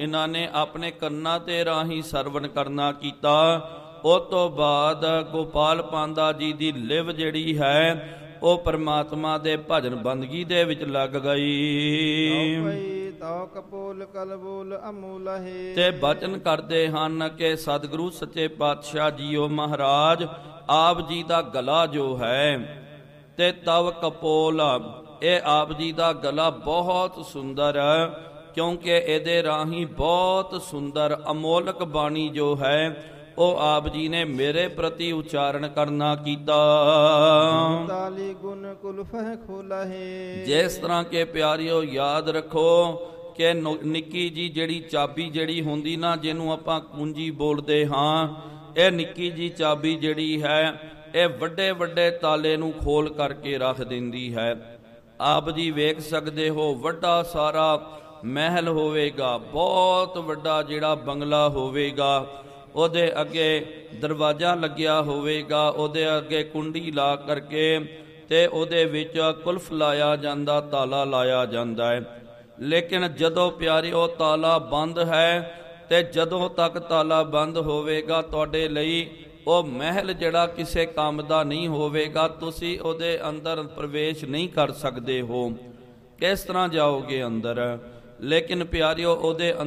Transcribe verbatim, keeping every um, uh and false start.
ਇਹਨਾਂ ਨੇ ਆਪਣੇ ਕੰਨਾਂ ਤੇ ਰਾਹੀਂ ਸਰਵਣ ਕਰਨਾ ਕੀਤਾ। ਉਸ ਤੋਂ ਬਾਅਦ ਗੋਪਾਲ ਪਾਂਧਾ ਜੀ ਦੀ ਲਿਵ ਜਿਹੜੀ ਹੈ ਉਹ ਪਰਮਾਤਮਾ ਦੇ ਭਜਨ ਬੰਦਗੀ ਦੇ ਵਿੱਚ ਲੱਗ ਗਈ। ਕਪੂਲ ਕਲਬੂਲ ਅਮੂਲਹਿ ਤੇ ਬਚਨ ਕਰਦੇ ਹਨ ਕਿ ਸਤਿਗੁਰੂ ਸੱਚੇ ਪਾਤਸ਼ਾਹ ਜੀਓ ਮਹਾਰਾਜ ਆਪ ਜੀ ਦਾ ਗਲਾ ਜੋ ਹੈ ਤੇ ਤਵ ਕਪੋਲ, ਇਹ ਆਪ ਜੀ ਦਾ ਗਲਾ ਬਹੁਤ ਸੁੰਦਰ ਹੈ, ਕਿਉਂਕਿ ਇਹਦੇ ਰਾਹੀਂ ਬਹੁਤ ਸੁੰਦਰ ਅਮੋਲਕ ਬਾਣੀ ਜੋ ਹੈ ਉਹ ਆਪ ਜੀ ਨੇ ਮੇਰੇ ਪ੍ਰਤੀ ਉਚਾਰਨ ਕਰਨਾ ਕੀਤਾ। ਤਾਲੀ ਗੁਣ ਕੁਲਫਹਿ ਖੋਲਹਿ, ਜਿਸ ਤਰ੍ਹਾਂ ਕਿ ਪਿਆਰਿਓ ਯਾਦ ਰੱਖੋ ਕਿ ਨਿੱਕੀ ਜੀ ਜਿਹੜੀ ਚਾਬੀ ਜਿਹੜੀ ਹੁੰਦੀ ਨਾ, ਜਿਹਨੂੰ ਆਪਾਂ ਕੁੰਜੀ ਬੋਲਦੇ ਹਾਂ, ਇਹ ਨਿੱਕੀ ਜੀ ਚਾਬੀ ਜਿਹੜੀ ਹੈ ਇਹ ਵੱਡੇ ਵੱਡੇ ਤਾਲੇ ਨੂੰ ਖੋਲ ਕਰਕੇ ਰੱਖ ਦਿੰਦੀ ਹੈ। ਆਪ ਜੀ ਵੇਖ ਸਕਦੇ ਹੋ ਵੱਡਾ ਸਾਰਾ ਮਹਿਲ ਹੋਵੇਗਾ, ਬਹੁਤ ਵੱਡਾ ਜਿਹੜਾ ਬੰਗਲਾ ਹੋਵੇਗਾ, ਉਹਦੇ ਅੱਗੇ ਦਰਵਾਜ਼ਾ ਲੱਗਿਆ ਹੋਵੇਗਾ, ਉਹਦੇ ਅੱਗੇ ਕੁੰਡੀ ਲਾ ਕਰਕੇ ਤੇ ਉਹਦੇ ਵਿੱਚ ਕੁਲਫ ਲਾਇਆ ਜਾਂਦਾ, ਤਾਲਾ ਲਾਇਆ ਜਾਂਦਾ ਹੈ। ਲੇਕਿਨ ਜਦੋਂ ਪਿਆਰਿਓ ਤਾਲਾ ਬੰਦ ਹੈ ਤੇ ਜਦੋਂ ਤੱਕ ਤਾਲਾ ਬੰਦ ਹੋਵੇਗਾ ਤੁਹਾਡੇ ਲਈ ਉਹ ਮਹਿਲ ਜਿਹੜਾ ਕਿਸੇ ਕੰਮ ਦਾ ਨਹੀਂ ਹੋਵੇਗਾ, ਤੁਸੀਂ ਉਹਦੇ ਅੰਦਰ ਪ੍ਰਵੇਸ਼ ਨਹੀਂ ਕਰ ਸਕਦੇ ਹੋ। ਕਿਸ ਤਰ੍ਹਾਂ ਜਾਓਗੇ ਅੰਦਰ? ਲੇਕਿਨ ਪਿਆਰਿਓ ਉਹਦੇ